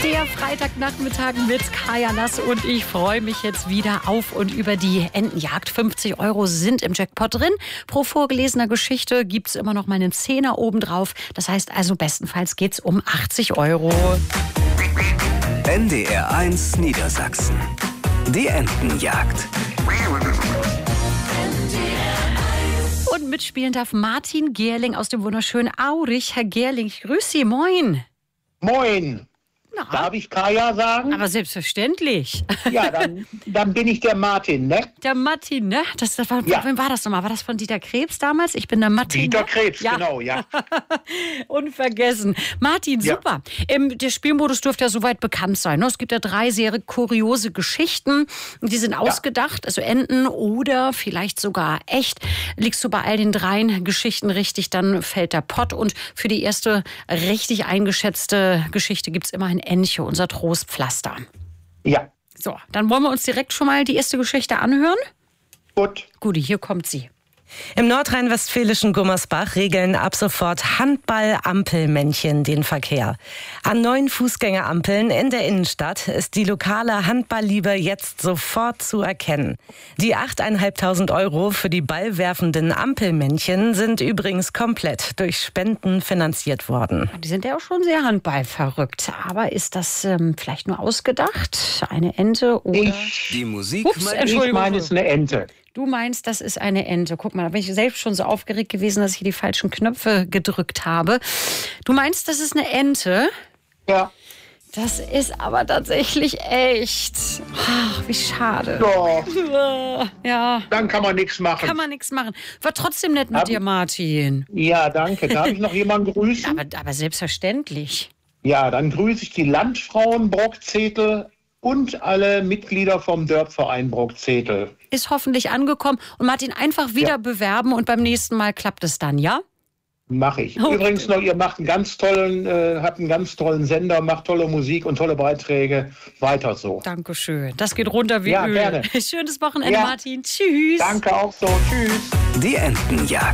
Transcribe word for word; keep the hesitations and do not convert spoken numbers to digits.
Der Freitagnachmittag mit Kaya Nass und ich freue mich jetzt wieder auf und über die Entenjagd. fünfzig Euro sind im Jackpot drin. Pro vorgelesener Geschichte gibt es immer noch mal einen Zehner obendrauf. Das heißt also, bestenfalls geht es um achtzig Euro. N D R eins Niedersachsen. Die Entenjagd. Und mitspielen darf Martin Gerling aus dem wunderschönen Aurich. Herr Gerling, ich grüße Sie. Moin. Moin. Na, Darf ich Kaya sagen? aber selbstverständlich. Ja, dann, dann bin ich der Martin, ne? Der Martin, ne? Das, das war, Ja. Wem war das nochmal? War das von Dieter Krebs damals? Ich bin der Martin. Dieter ne? Krebs, Ja. genau, ja. Unvergessen. Martin, Ja. super. Ähm, der Spielmodus dürfte ja soweit bekannt sein. Ne? Es gibt ja drei sehr kuriose Geschichten. Die sind ausgedacht, also Enten oder vielleicht sogar echt. Liegst du bei all den dreien Geschichten richtig, dann fällt der Pott. Und für die erste richtig eingeschätzte Geschichte gibt es immer ein Entche, unser Trostpflaster. Ja, So, dann wollen wir uns direkt schon mal die erste Geschichte anhören. gut. Gudi, hier kommt sie. Im nordrhein-westfälischen Gummersbach regeln ab sofort Handball-Ampelmännchen den Verkehr. An neun Fußgängerampeln in der Innenstadt ist die lokale Handballliebe jetzt sofort zu erkennen. Die achttausendfünfhundert Euro für die ballwerfenden Ampelmännchen sind übrigens komplett durch Spenden finanziert worden. Die sind ja auch schon sehr handballverrückt. Aber ist das ähm, vielleicht nur ausgedacht? Eine Ente oder... Ich, Die Musik Ups, mal Entschuldigung. ich meine, es ist eine Ente. Du meinst, das ist eine Ente. Guck mal, da bin ich selbst schon so aufgeregt gewesen, dass ich hier die falschen Knöpfe gedrückt habe. Du meinst, das ist eine Ente? Ja. Das ist aber tatsächlich echt. Ach, wie schade. So, Ja, dann kann man nichts machen. kann man nichts machen. War trotzdem nett mit Hab- dir, Martin. Ja, danke. Darf ich noch jemanden grüßen? Aber, aber selbstverständlich. Ja, dann grüße ich die Landfrauen Brockzetel und alle Mitglieder vom Dörpverein Brockzetel. Ist hoffentlich angekommen. Und Martin, einfach wieder Ja. bewerben und beim nächsten Mal klappt es dann, ja? Mache ich. Okay. Übrigens noch, ihr macht einen ganz tollen, äh, habt einen ganz tollen Sender, macht tolle Musik und tolle Beiträge. Weiter so. Dankeschön. Das geht runter wie Ja, Öl. gerne. Schönes Wochenende, Ja. Martin. Tschüss. Danke auch so. Tschüss. Die Entenjagd.